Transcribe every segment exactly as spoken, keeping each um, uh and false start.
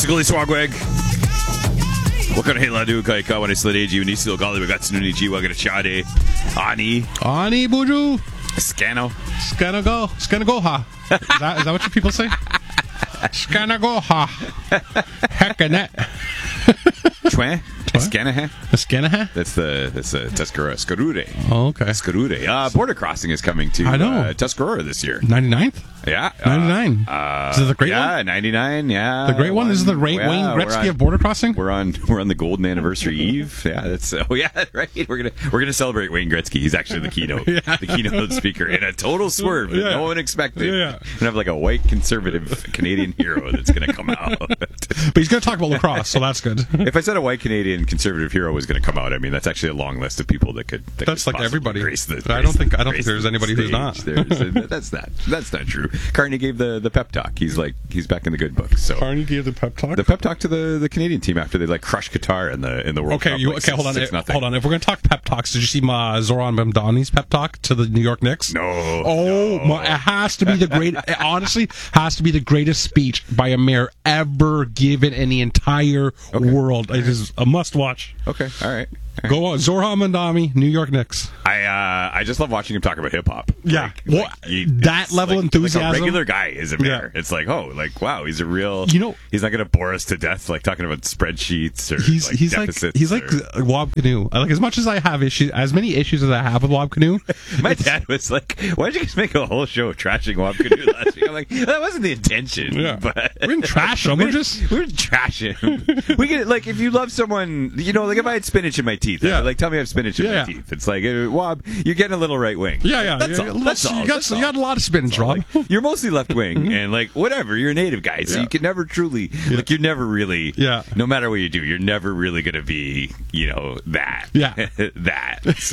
Gully Swagwag. Wakana hela du kai ka wane sladeji unisilo gali wagatsunu ji wagana chade. Ani. Ani buju. Scano. Scanago. Scanagoha. Is that, is that what your people say? Scanagoha. Heckanet. Chwen. Scanaha. Scanaha? That's the that's the Tuscarora. Skarure. Oh, okay. Skarure. Uh, border crossing is coming to I know. Uh, Tuscarora this year. ninety-ninth? Yeah. ninety-nine. Uh, is it the great yeah, one? Yeah, ninety-nine. Yeah. The great one? This is the great yeah, Wayne Gretzky on, of border crossing? We're on we're on the golden anniversary eve. Yeah, that's oh yeah, right. We're gonna we're gonna celebrate Wayne Gretzky. He's actually the keynote, yeah. the keynote speaker in a total swerve that yeah. no one expected. Yeah, yeah. We're gonna have like a white conservative Canadian hero that's gonna come out. But he's gonna talk about lacrosse, so that's good. If I said a white Canadian conservative hero was gonna come out, I mean that's actually a long list of people that could. That that's could like everybody. Grace the, I don't think I don't grace think there's the anybody who's not. There's a, that's not that's not true. Carney gave the, the pep talk. He's like he's back in the good books. So Carney gave the pep talk. The pep talk to the, the Canadian team after they like crushed Qatar in the in the World okay, Cup. You, like okay, six, hold on, six, it, hold on. If we're gonna talk pep talks, did you see my Zoran Mamdani's pep talk to the New York Knicks? No. Oh, no. My, it has to be the great. It honestly, has to be the greatest speech by a mayor ever given in the entire okay. world. It is a must watch. Okay, all right. All right. Go on, Zoran Mamdani, New York Knicks. I uh, I just love watching him talk about hip hop. Yeah, like, well, like he, that level like, enthusiasm. Like a regular guy is a mayor. Yeah. It's like oh, like wow, he's a real. You know, he's not going to bore us to death like talking about spreadsheets or he's like he's deficits like he's or... like Wob Canoe. Like as much as I have issues, as many issues as I have with Wob Canoe. My dad was like, "Why did you guys make a whole show trashing Wob Canoe last week?" I'm like, "That wasn't the intention." Yeah. But we didn't trash him. We're just we're trashing him. We get like if you love someone, you know, like if I had spinach in my teeth, yeah. like tell me I have spinach in yeah, my yeah. teeth. It's like, uh, Wob, you're getting a little right wing. Yeah, yeah. That's yeah, all. yeah. That's all. You got That's you all. got a lot of spinach, Rob. Like, you're mostly left wing, and like whatever, you're a native guy, so yeah. you can never truly yeah. like you're never really. Yeah. No matter what you do, you're never really gonna be, you know, that. Yeah. that. So.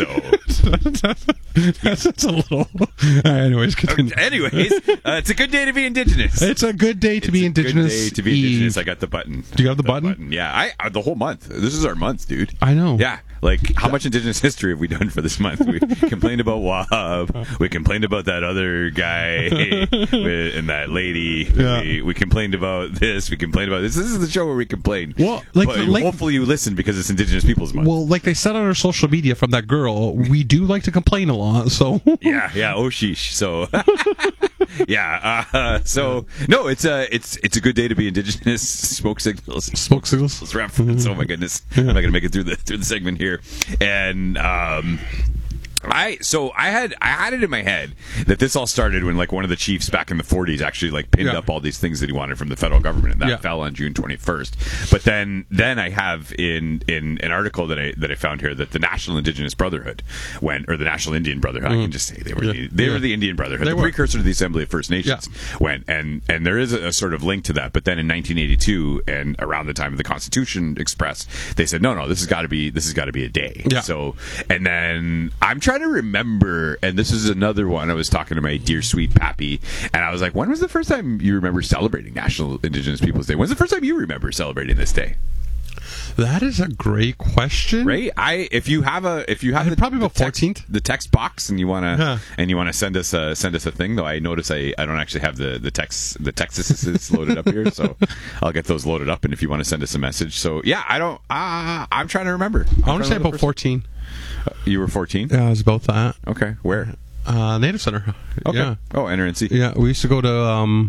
that's, that's a little. Uh, anyways, continue. Okay, anyways, uh, it's a good day to be Indigenous. It's a good day to it's be a Indigenous. Good day to be Indigenous. I got the button. Do you have the, the button? button? Yeah, I uh, the whole month. This is our month, dude. I know. Yeah. Like, how much Indigenous history have we done for this month? We complained about Wob. We complained about that other guy with, and that lady. Yeah. We, we complained about this. We complained about this. This is the show where we complain. Well, like, but like hopefully you listen because it's Indigenous Peoples Month. Well, like they said on our social media from that girl, we do like to complain a lot. So yeah, yeah. Oh, sheesh. So yeah. Uh, so no, it's a it's it's a good day to be Indigenous. Smoke signals. Smoke signals. Let's reference. Oh my goodness, yeah. I'm not gonna make it through the through the segment here. And um, I so I had I had it in my head that this all started when like one of the chiefs back in the forties actually like pinned yeah. up all these things that he wanted from the federal government, and that yeah. fell on June twenty-first. But then then I have in in an article that I that I found here that the National Indigenous Brotherhood went, or the National Indian Brotherhood, mm. I can just say they were yeah. the, they yeah. were the Indian Brotherhood, they the were. precursor to the Assembly of First Nations, yeah. went, and and there is a, a sort of link to that. But then in nineteen eighty-two, and around the time of the Constitution Express, they said no, no, this has got to be this has got to be a day. Yeah. So and then I'm trying to remember. And this is another one. I was talking to my dear sweet Pappy, and I was like, when was the first time you remember celebrating National Indigenous Peoples Day? When's the first time you remember celebrating this day? That is a great question. Right? I if you have a if you have the, probably about the text, fourteenth the text box and you want to yeah. and you want to send us a send us a thing, though I notice I, I don't actually have the the text the Texas loaded up here, so I'll get those loaded up, and if you want to send us a message. So yeah, I don't uh, I'm trying to remember. I want to say about fourteen. Uh, you were fourteen? Yeah, it was about that. Okay. Where? Uh, Native Center. Okay. Yeah. Oh, N R N C. Yeah, we used to go to um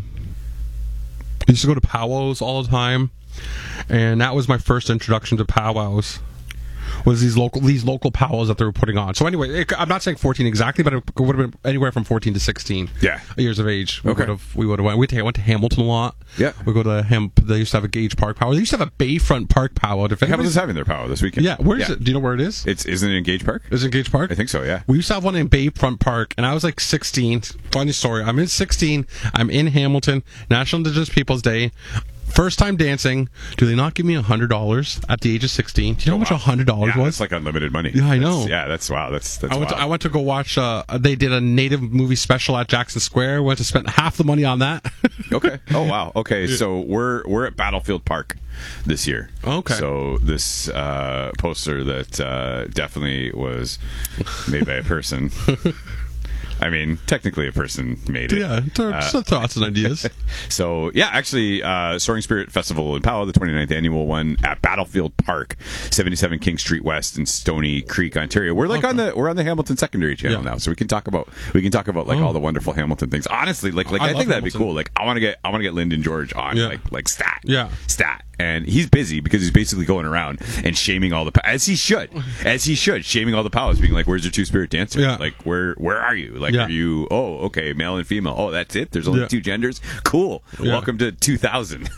we used to go to powwows all the time. And that was my first introduction to powwows. Was these local these local powwows that they were putting on. So anyway, it, I'm not saying fourteen exactly, but it would have been anywhere from fourteen to sixteen. Yeah. Years of age. We okay. would have we would have went. We went to Hamilton a lot. Yeah. We go to Ham. They used to have a Gage Park powwow. They used to have a Bayfront Park powwow. If Hamilton's having their powwow this weekend. Yeah. Where is yeah. it? Do you know where it is? It's isn't it in Gage Park? Is it in Gage Park? I think so. Yeah. We used to have one in Bayfront Park, and I was like sixteen. Funny story. I'm in sixteen. I'm in Hamilton. National Indigenous Peoples Day. First time dancing. Do they not give me a hundred dollars at the age of sixteen? Do you know oh, how much a wow. hundred dollars yeah, was? It's like unlimited money. Yeah, I know. That's, yeah, that's wow. That's that's. I went. wild. To, I went to go watch. Uh, they did a Native movie special at Jackson Square. Went to spend half the money on that. Okay. Oh wow. Okay. Yeah. So we're we're at Battlefield Park this year. Okay. So this uh, poster that uh, definitely was made by a person. I mean, technically a person made it. Yeah, th- Uh, some thoughts and ideas. So, yeah, actually, uh, Soaring Spirit Festival in Powell, the twenty-ninth annual one at Battlefield Park, seventy-seven King Street West in Stony Creek, Ontario. We're like Okay. on the we're on the Hamilton Secondary Channel Yeah. now, so we can talk about we can talk about like Oh. all the wonderful Hamilton things. Honestly, like like I I, love think that'd be Hamilton. cool. Like I want to get I want to get Lyndon George on Yeah. like like stat Yeah. stat, and he's busy because he's basically going around and shaming all the pa- as he should as he should shaming all the powers, being like, "Where's your two spirit dancer? Yeah. Like where where are you? Like Yeah. are you? Oh, okay, male and female. Oh, that's it. There's only Yeah. two genders. Cool. Yeah. Welcome to two thousand.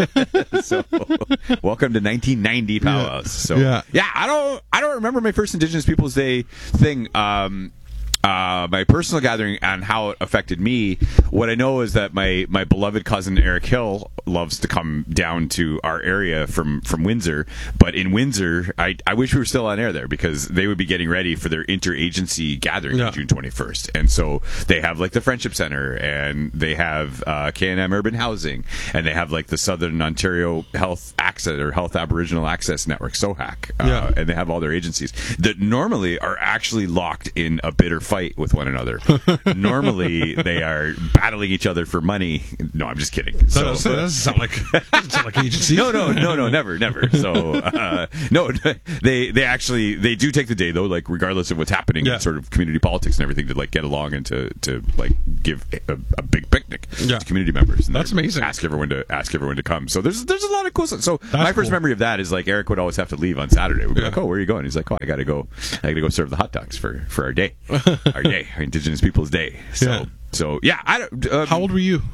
So, welcome to nineteen ninety powwows. So, Yeah. yeah, I don't, I don't remember my first Indigenous Peoples Day thing. Um, uh, my personal gathering and how it affected me. What I know is that my, my beloved cousin Eric Hill loves to come down to our area from, from Windsor. But in Windsor, I, I wish we were still on air there because they would be getting ready for their interagency gathering Yeah. on June twenty-first. And so they have like the Friendship Center, and they have uh, K and M Urban Housing, and they have like the Southern Ontario Health Access or Health Aboriginal Access Network, SOHAC. Uh, Yeah. And they have all their agencies that normally are actually locked in a bitter fight with one another. Normally, they are battling each other for money. No, I'm just kidding. That So, doesn't, that doesn't sound like doesn't sound like agency. no, no, no, no, never, never. So, uh, no, they they actually they do take the day though, like regardless of what's happening Yeah. in sort of community politics and everything, to like get along and to to like give a, a big picnic Yeah. to community members. And That's they're- amazing. Ask everyone to ask everyone to come. So there's there's a lot of cool stuff. So my first cool. memory of that is like Eric would always have to leave on Saturday. We'd be Yeah. like, oh, where are you going? He's like, oh, I got to go. I got to go serve the hot dogs for for our day, our day, our Indigenous Peoples Day. So Yeah. so yeah, I don't. Um, How old were you?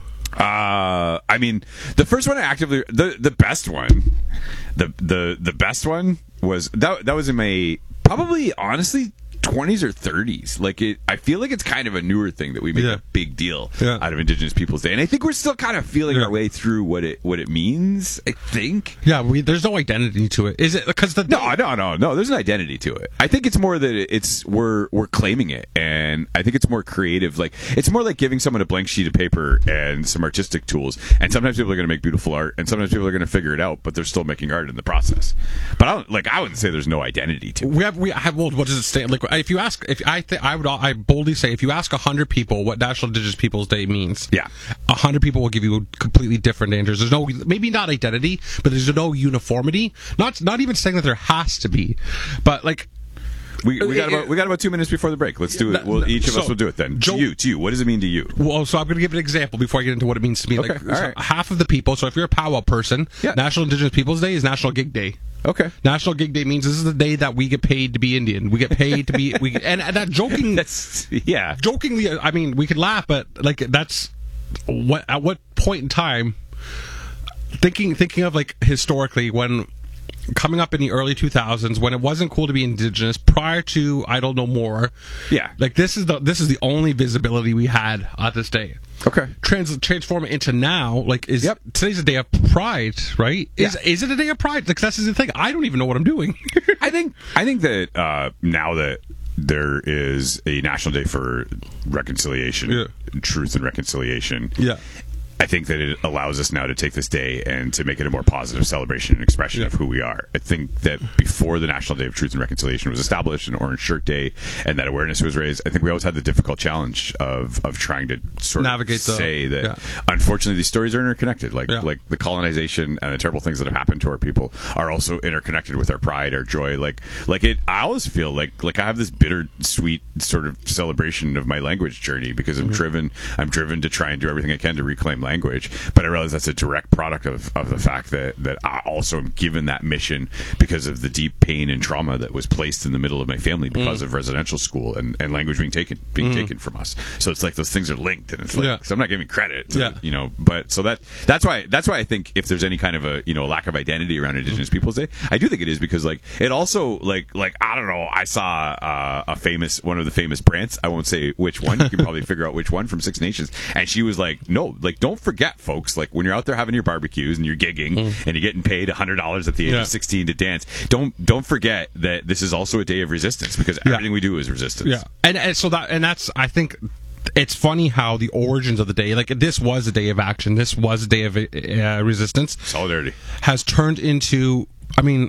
uh, I mean, the first one I actively the the best one, the the the best one was that that was in my probably honestly twenties or thirties. Like it, I feel like it's kind of a newer thing that we make Yeah. a big deal Yeah. out of Indigenous Peoples Day, and I think we're still kind of feeling Yeah. our way through what it what it means. I think. Yeah, we, there's no identity to it. Is it because the No, no, no, no. There's an identity to it. I think it's more that it's we're we're claiming it, and I think it's more creative. Like it's more like giving someone a blank sheet of paper and some artistic tools. And sometimes people are going to make beautiful art, and sometimes people are going to figure it out, but they're still making art in the process. But I don't like. I wouldn't say there's no identity to it. we have we have well, what does it stand like? If you ask, if I think I would, I boldly say, if you ask a hundred people what National Indigenous Peoples Day means, Yeah. a hundred people will give you completely different answers. There's no, maybe not identity, but there's no uniformity. Not not even saying that there has to be, but like. We, we got about we got about two minutes before the break. Let's do it. That- Well, each of so, us will do it then. Joe- to you, to you. What does it mean to you? Well, so I'm going to give an example before I get into what it means to me. Okay, Like, all so right. half of the people. So if you're a powwow person, Yeah. National Indigenous Peoples Day is National Gig Day. Okay. National Gig Day means this is the day that we get paid to be Indian. We get paid to be we and, and that joking That's yeah. jokingly. I mean, we could laugh, but like that's what at what point in time thinking thinking of like historically when coming up in the early two thousands when it wasn't cool to be Indigenous prior to I don't know more. Yeah. Like this is the this is the only visibility we had at this day. Okay. Trans transform it into now, like is Yep. today's a day of pride, right? Is Yeah. is it a day of pride? Like that's the thing. I don't even know what I'm doing. I think I think that uh, now that there is a national day for reconciliation, Yeah. truth and reconciliation. Yeah. I think that it allows us now to take this day and to make it a more positive celebration and expression Yeah. of who we are. I think that before the National Day of Truth and Reconciliation was established and Orange Shirt Day and that awareness was raised, I think we always had the difficult challenge of, of trying to sort Navigate of the- say that yeah. unfortunately these stories are interconnected. Like Yeah. like the colonization and the terrible things that have happened to our people are also interconnected with our pride, our joy. Like like it I always feel like like I have this bittersweet sort of celebration of my language journey because I'm Mm-hmm. driven I'm driven to try and do everything I can to reclaim language. But I realize that's a direct product of, of the fact that, that I also am given that mission because of the deep pain and trauma that was placed in the middle of my family because Mm. of residential school and, and language being taken being taken from us. So it's like those things are linked, and it's like Yeah. so I'm not giving credit, to, Yeah. you know. But so that that's why that's why I think if there's any kind of a you know lack of identity around Indigenous Peoples Day, I do think it is because like it also like like I don't know. I saw uh, a famous one of the famous Brants. I won't say which one. You can probably figure out which one from Six Nations. And she was like, no, like don't forget, folks. Like when you're out there having your barbecues and you're gigging and you're getting paid a hundred dollars at the age Yeah. of sixteen to dance, don't don't forget that this is also a day of resistance because Yeah. everything we do is resistance. Yeah, and, and so that and that's I think it's funny how the origins of the day, like this was a day of action, this was a day of uh, resistance, Solidarity. has turned into. I mean,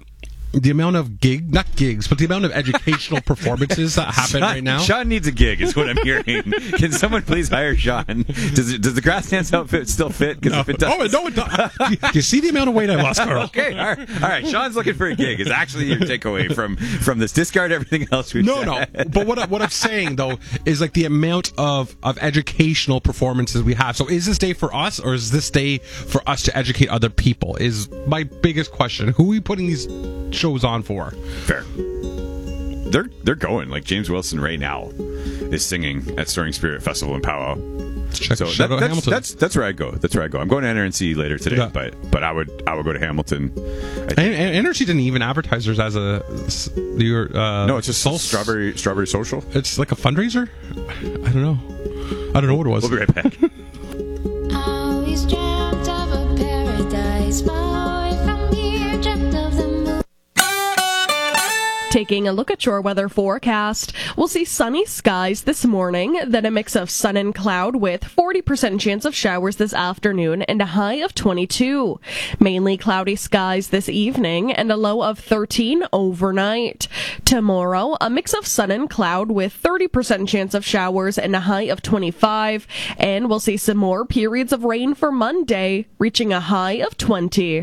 the amount of gig, not gigs, but the amount of educational performances that happen Sean, right now. Sean needs a gig, is what I'm hearing. Can someone please hire Sean? Does it, does the grass dance outfit still fit? Because No. if it does, Oh, no, it does. You see the amount of weight I lost, Carl? okay, all right, all right. Sean's looking for a gig. Is actually your takeaway from from this. Discard everything else we've No, said. no. But what I, what I'm saying though is like the amount of of educational performances we have. So is this day for us, or is this day for us to educate other people? Is my biggest question. Who are we putting these shows on for? Fair. They're they're going. Like James Wilson right now is singing at Soaring Spirit Festival in Powwow. Check, So shout that, out that's, Hamilton. that's that's where I go. That's where I go. I'm going to N R N C later today, Yeah. but but I would I would go to Hamilton. I think. And, and Energy didn't even advertise theirs as a your uh, No, it's just Sol- strawberry strawberry social. It's like a fundraiser. I don't know. I don't know what it was. We'll be right back. I always dreamt of a paradise far away from here, dreamt of the moon. Taking a look at your weather forecast, we'll see sunny skies this morning, then a mix of sun and cloud with forty percent chance of showers this afternoon and a high of twenty-two. Mainly cloudy skies this evening and a low of thirteen overnight. Tomorrow, a mix of sun and cloud with thirty percent chance of showers and a high of twenty-five. And we'll see some more periods of rain for Monday, reaching a high of twenty.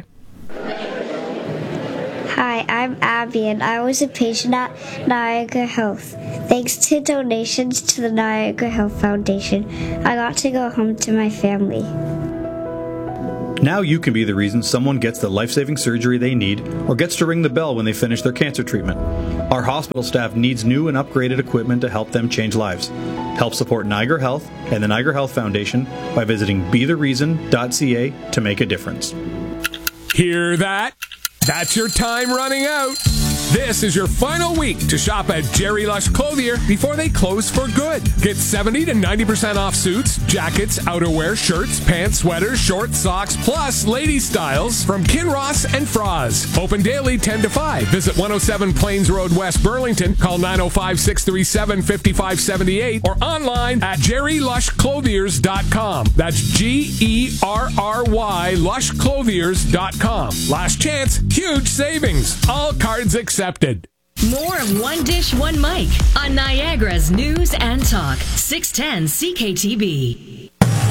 Hi, I'm Abby, and I was a patient at Niagara Health. Thanks to donations to the Niagara Health Foundation, I got to go home to my family. Now you can be the reason someone gets the life-saving surgery they need or gets to ring the bell when they finish their cancer treatment. Our hospital staff needs new and upgraded equipment to help them change lives. Help support Niagara Health and the Niagara Health Foundation by visiting be the reason dot c a to make a difference. Hear that? That's your time running out. This is your final week to shop at Jerry Lush Clothier before they close for good. Get seventy to ninety percent off suits, jackets, outerwear, shirts, pants, sweaters, shorts, socks, plus lady styles from Kinross and Froz. Open daily ten to five. Visit one oh seven Plains Road, West Burlington. Call nine oh five, six three seven, five five seven eight or online at jerry lush clothiers dot com. That's G E R R Y lush clothiers dot com. Last chance, huge savings. All cards accepted. More of One Dish, One Mic on Niagara's News and Talk, six ten C K T B.